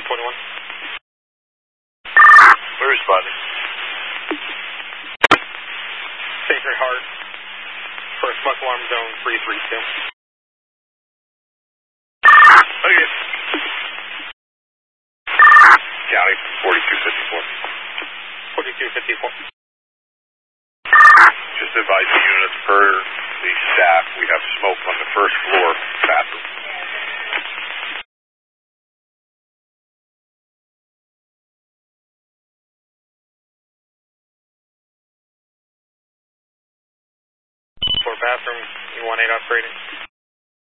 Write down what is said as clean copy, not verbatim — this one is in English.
21. We're responding. Sacred Heart. First smoke alarm zone 332. Okay. County 4254. 4254. Just advise the units per the staff, we have smoke on the first floor bathroom. For bathroom, you want 8 operating.